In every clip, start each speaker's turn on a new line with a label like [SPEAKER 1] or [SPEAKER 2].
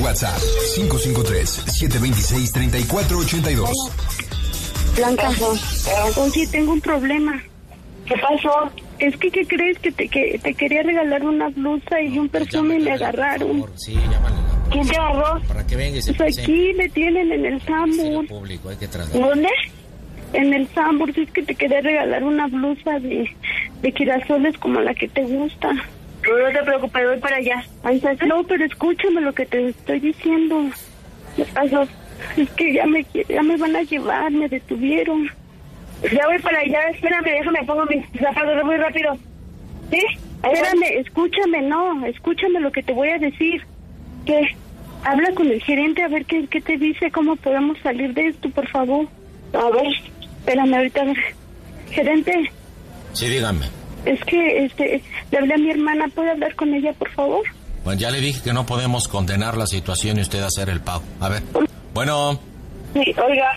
[SPEAKER 1] WhatsApp 553-726-3482.
[SPEAKER 2] Blanca, oye, tengo un problema.
[SPEAKER 3] ¿Qué pasó?
[SPEAKER 2] Es que, ¿qué crees? Que te quería regalar una blusa y un perfume y me agarraron.
[SPEAKER 4] Sí, llámale.
[SPEAKER 3] ¿Quién te agarró?
[SPEAKER 4] Para que venga y se
[SPEAKER 2] Pues aquí me tienen en el Sambor.
[SPEAKER 4] Público, hay que trasladar.
[SPEAKER 3] ¿Dónde?
[SPEAKER 2] En el Sambor, es que te quería regalar una blusa de girasoles como la que te gusta.
[SPEAKER 3] No te preocupes, voy para allá.
[SPEAKER 2] Ahí está. No, pero escúchame lo que te estoy diciendo. ¿Qué pasó? Es que ya me van a llevar, me detuvieron.
[SPEAKER 3] Ya voy para allá, espérame, déjame, pongo mis zapatos muy rápido. ¿Sí?
[SPEAKER 2] Espérame, escúchame lo que te voy a decir. ¿Qué? Habla con el gerente a ver qué te dice, cómo podemos salir de esto, por favor.
[SPEAKER 3] A ver.
[SPEAKER 2] Espérame, ahorita. Gerente.
[SPEAKER 4] Sí, dígame.
[SPEAKER 2] Es que, le hablé a mi hermana, ¿puede hablar con ella, por favor?
[SPEAKER 4] Bueno, ya le dije que no podemos condenar la situación y usted hacer el pago. A ver. Bueno.
[SPEAKER 3] Sí, oiga.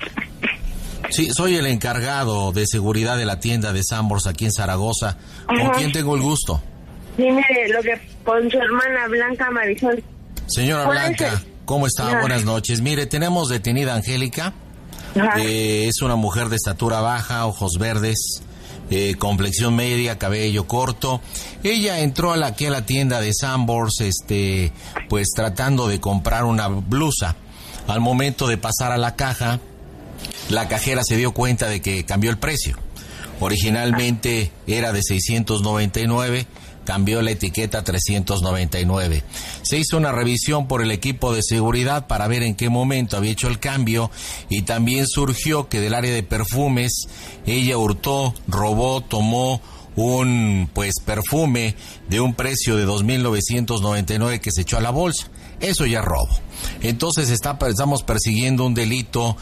[SPEAKER 4] Sí, soy el encargado de seguridad de la tienda de Sambors aquí en Zaragoza. ¿Con quién tengo el gusto?
[SPEAKER 3] Sí, mire, con su hermana Blanca Marisol.
[SPEAKER 4] Señora Blanca, ¿cómo está?
[SPEAKER 3] Ajá.
[SPEAKER 4] Buenas noches. Mire, tenemos detenida a Angélica. Es una mujer de estatura baja, ojos verdes, complexión media, cabello corto. Ella entró aquí a la tienda de Sambors, pues tratando de comprar una blusa. Al momento de pasar a la caja, la cajera se dio cuenta de que cambió el precio. Originalmente era de 699, cambió la etiqueta a 399. Se hizo una revisión por el equipo de seguridad para ver en qué momento había hecho el cambio y también surgió que del área de perfumes ella hurtó, robó, tomó un perfume de un precio de 2,999 que se echó a la bolsa. Eso ya es robo. Entonces estamos persiguiendo un delito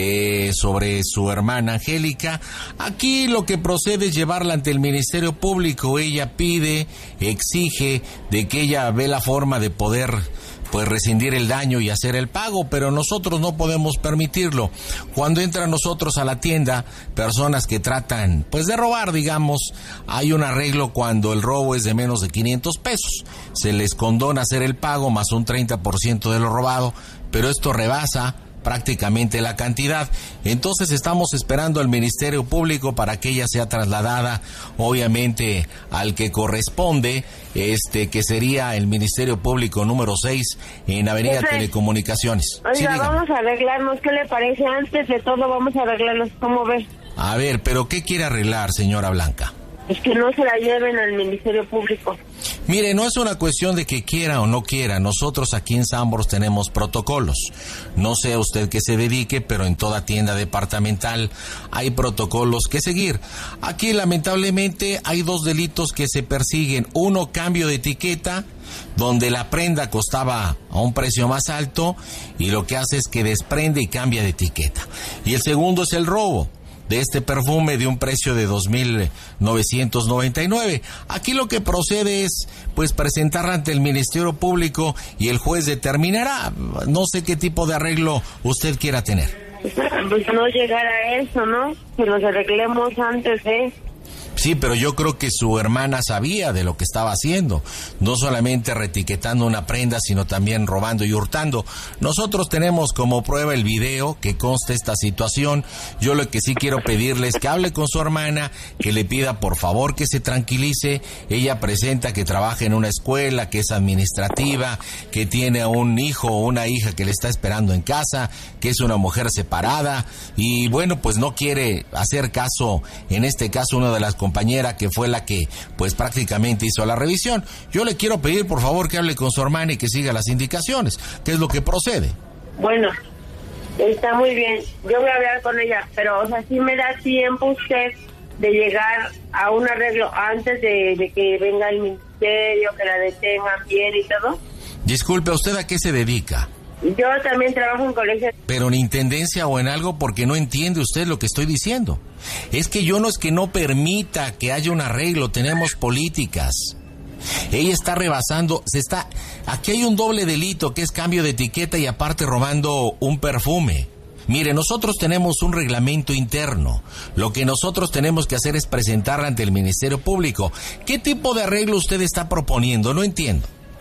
[SPEAKER 4] sobre su hermana Angélica. Aquí lo que procede es llevarla ante el Ministerio Público. Ella pide, exige de que ella ve la forma de poder rescindir el daño y hacer el pago, pero nosotros no podemos permitirlo. Cuando entran nosotros a la tienda, personas que tratan de robar, digamos, hay un arreglo cuando el robo es de menos de 500 pesos. Se les condona hacer el pago más un 30% de lo robado, pero esto rebasa prácticamente la cantidad. Entonces estamos esperando al Ministerio Público para que ella sea trasladada, obviamente, al que corresponde, que sería el Ministerio Público número 6 en Avenida Telecomunicaciones.
[SPEAKER 3] Oiga,
[SPEAKER 4] sí,
[SPEAKER 3] vamos a arreglarnos, ¿qué le parece? Antes de todo vamos a arreglarnos, ¿cómo ves?
[SPEAKER 4] A ver, pero ¿qué quiere arreglar, señora Blanca?
[SPEAKER 3] Es que no se la lleven al Ministerio Público.
[SPEAKER 4] Mire, no es una cuestión de que quiera o no quiera. Nosotros aquí en Sambors tenemos protocolos. No sé a usted qué se dedique, pero en toda tienda departamental hay protocolos que seguir. Aquí, lamentablemente, hay dos delitos que se persiguen. Uno, cambio de etiqueta, donde la prenda costaba a un precio más alto y lo que hace es que desprende y cambia de etiqueta. Y el segundo es el robo de este perfume de un precio de 2,999. Aquí lo que procede es presentarla ante el Ministerio Público y el juez determinará. No sé qué tipo de arreglo usted quiera tener.
[SPEAKER 3] Pues no llegar a eso, ¿no? Que nos arreglemos antes de...
[SPEAKER 4] Sí, pero yo creo que su hermana sabía de lo que estaba haciendo, no solamente reetiquetando una prenda, sino también robando y hurtando. Nosotros tenemos como prueba el video que consta esta situación. Yo lo que sí quiero pedirle es que hable con su hermana, que le pida por favor que se tranquilice. Ella presenta que trabaja en una escuela, que es administrativa, que tiene a un hijo o una hija que le está esperando en casa, que es una mujer separada y no quiere hacer caso, en este caso una de las compañera que fue la que prácticamente hizo la revisión. Yo le quiero pedir por favor que hable con su hermana y que siga las indicaciones, que es lo que procede.
[SPEAKER 3] Bueno, está muy bien, yo voy a hablar con ella, pero ¿sí me da tiempo usted de llegar a un arreglo antes de que venga el ministerio, que la detengan bien y todo?
[SPEAKER 4] Disculpe, ¿usted a qué se dedica?
[SPEAKER 3] Yo también trabajo en colegio.
[SPEAKER 4] Pero en intendencia o en algo, porque no entiende usted lo que estoy diciendo. Es que yo no es que no permita que haya un arreglo, tenemos políticas. Ella está rebasando, aquí hay un doble delito que es cambio de etiqueta y aparte robando un perfume. Mire, nosotros tenemos un reglamento interno. Lo que nosotros tenemos que hacer es presentarla ante el Ministerio Público. ¿Qué tipo de arreglo usted está proponiendo? No entiendo.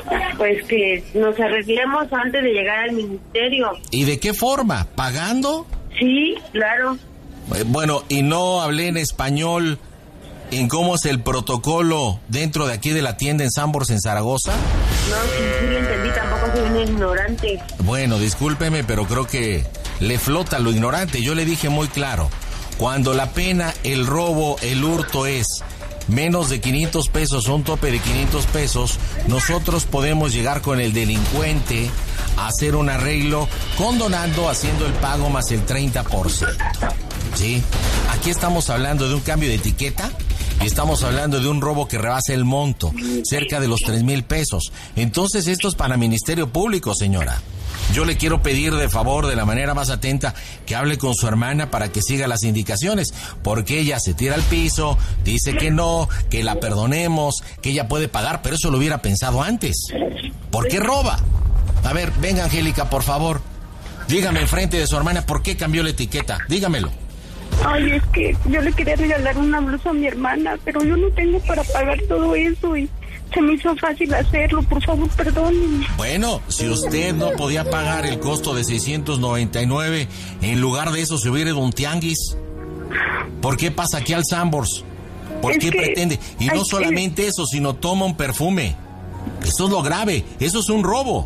[SPEAKER 3] pues que nos arreglemos antes de llegar al ministerio.
[SPEAKER 4] ¿Y de qué forma? ¿Pagando?
[SPEAKER 3] Sí, claro.
[SPEAKER 4] Bueno, y no hablé en español en cómo es el protocolo dentro de aquí de la tienda en Sanborns, en Zaragoza.
[SPEAKER 3] No, sí lo entendí, tampoco soy un ignorante.
[SPEAKER 4] Bueno, discúlpeme, pero creo que le flota lo ignorante. Yo le dije muy claro, cuando la pena, el robo, el hurto es menos de 500 pesos, un tope de 500 pesos, nosotros podemos llegar con el delincuente a hacer un arreglo condonando, haciendo el pago más el 30%. ¿Sí? Aquí estamos hablando de un cambio de etiqueta y estamos hablando de un robo que rebasa el monto, cerca de los 3,000 pesos. Entonces esto es para Ministerio Público, señora. Yo le quiero pedir de favor, de la manera más atenta, que hable con su hermana para que siga las indicaciones, porque ella se tira al piso, dice que no, que la perdonemos, que ella puede pagar, pero eso lo hubiera pensado antes. ¿Por qué roba? A ver, venga, Angélica, por favor. Dígame enfrente de su hermana por qué cambió la etiqueta. Dígamelo.
[SPEAKER 2] Ay, es que yo le quería regalar una blusa a mi hermana, pero yo no tengo para pagar todo eso y se me hizo fácil hacerlo. Por favor, perdónenme.
[SPEAKER 4] Bueno, si usted no podía pagar el costo de 699, en lugar de eso se hubiera ido a un tianguis. ¿Por qué pasa aquí al Sanborns? ¿Por qué pretende? Y no solamente eso, sino toma un perfume. Eso es lo grave, eso es un robo.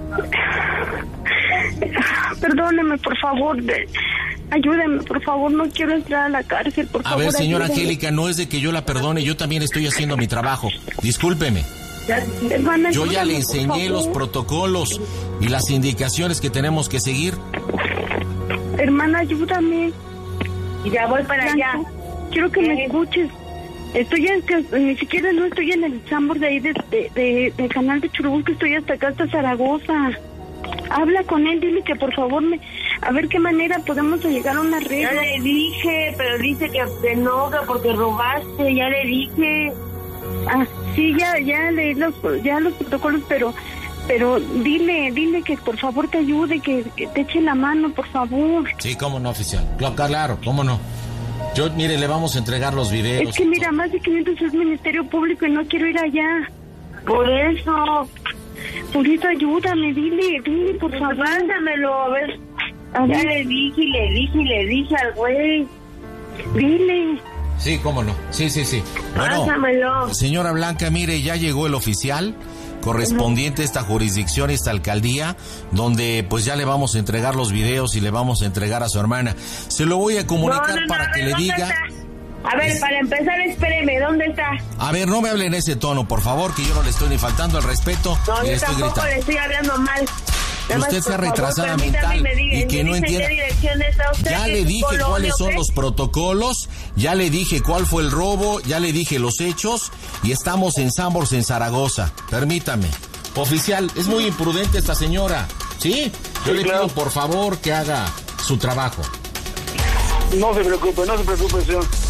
[SPEAKER 2] Perdóneme, por favor. Ayúdeme, por favor, no quiero entrar a la cárcel, por favor.
[SPEAKER 4] A ver, señora
[SPEAKER 2] ayúdeme.
[SPEAKER 4] Angélica, no es de que yo la perdone, yo también estoy haciendo mi trabajo. Discúlpeme.
[SPEAKER 2] Hermana,
[SPEAKER 4] Yo ya le
[SPEAKER 2] ayúdame, por
[SPEAKER 4] enseñé los
[SPEAKER 2] favor.
[SPEAKER 4] protocolos y las indicaciones que tenemos que seguir.
[SPEAKER 2] Hermana, ayúdame.
[SPEAKER 3] Ya voy para allá.
[SPEAKER 2] Quiero que me escuches. Ni siquiera no estoy en el Sanborns de ahí del canal de Churubusco, estoy hasta acá, hasta Zaragoza. Habla con él, dile que por favor a ver qué manera podemos llegar a un arreglo.
[SPEAKER 3] Ya le dije, pero dice que se enoja porque robaste, ya le dije.
[SPEAKER 2] Ah, sí, ya leí los protocolos, pero dile que por favor te ayude, que te eche la mano, por favor.
[SPEAKER 4] Sí, cómo no, oficial. Claro, cómo no. Yo, mire, le vamos a entregar los videos.
[SPEAKER 2] Es que mira, más de 500 es Ministerio Público y no quiero ir allá.
[SPEAKER 3] Por eso
[SPEAKER 2] ayúdame, dile, por favor.
[SPEAKER 3] Mándamelo, a ver.
[SPEAKER 2] A
[SPEAKER 3] Ya
[SPEAKER 2] ver,
[SPEAKER 3] le dije al güey.
[SPEAKER 2] dile.
[SPEAKER 4] Sí, cómo no. Sí. Bueno,
[SPEAKER 3] Pásamelo.
[SPEAKER 4] señora Blanca, mire, ya llegó el oficial correspondiente a esta jurisdicción, esta alcaldía, donde pues ya le vamos a entregar los videos y le vamos a entregar a su hermana. Se lo voy a comunicar para que le diga.
[SPEAKER 3] Está? A ver, para empezar, espéreme, ¿dónde está?
[SPEAKER 4] A ver, no me hable en ese tono, por favor, que yo no le estoy ni faltando al respeto,
[SPEAKER 3] No,
[SPEAKER 4] ni le
[SPEAKER 3] yo
[SPEAKER 4] estoy
[SPEAKER 3] tampoco
[SPEAKER 4] gritando.
[SPEAKER 3] le estoy hablando mal. Nada
[SPEAKER 4] Usted
[SPEAKER 3] más,
[SPEAKER 4] sea
[SPEAKER 3] por favor,
[SPEAKER 4] retrasada
[SPEAKER 3] permítame
[SPEAKER 4] mental
[SPEAKER 3] y
[SPEAKER 4] y que no
[SPEAKER 3] dice
[SPEAKER 4] entienda.
[SPEAKER 3] ¿En qué dirección está usted?
[SPEAKER 4] Ya
[SPEAKER 3] ¿En
[SPEAKER 4] le
[SPEAKER 3] su
[SPEAKER 4] dije
[SPEAKER 3] colonia,
[SPEAKER 4] cuáles son
[SPEAKER 3] qué?
[SPEAKER 4] los protocolos, ya le dije cuál fue el robo, ya le dije los hechos y estamos en Sanborns, en Zaragoza. Permítame. Oficial, es muy imprudente esta señora, ¿sí? Yo le pido por favor que haga su trabajo.
[SPEAKER 1] No se preocupe, señor.